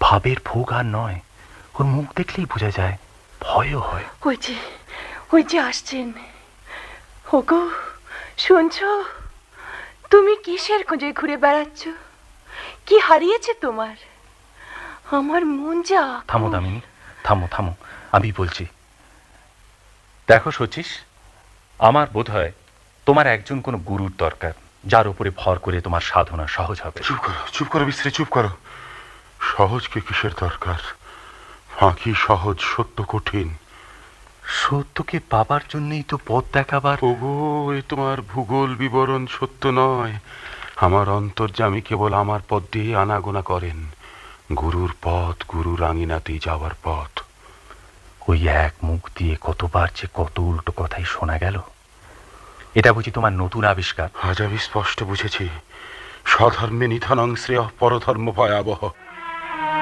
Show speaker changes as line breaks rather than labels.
ভাবের ভোগ আর নয়, ওর মুখ দেখলেই বোঝা যায় ভয়ও হয়।
ওই যে আসছেন। ওগো শুনছো? তুমি কিসের খোঁজে ঘুরে বেড়াচ্ছ? কি হারিয়েছে তোমার? আমার মন যা।
থামো দামিনী, থামো থামো, আমি বলছি। দেখো শচীশ, আমার বোধ হয় তোমার একজন কোনো গুরুর দরকার, যার উপরে ভর করে তোমার সাধনা সহজ হবে।
চুপ করো বিশ্রী, চুপ করো। সহজকে কিসের দরকার? ফাঁকি সহজ, সত্য কঠিন।
সত্যকে পাবার জন্যই তো পথ দেখাবার।
ওগো, এ তোমার ভূগোল বিবরণ সত্য নয়। আমার অন্তর্যামী কেবল আমার পথ দিয়ে আনাগোনা করেন। গুরুর পথ, গুরুর আঙিনাতেই যাওয়ার পথ।
ওই এক মুখ দিয়ে কতবার যে কত উল্টো কথাই শোনা গেল। এটা বুঝি তোমার নতুন আবিষ্কার?
আজ আমি স্পষ্ট বুঝেছি, স্বধর্মে নিধনং শ্রেয়ঃ পরধর্ম ভয়াবহ।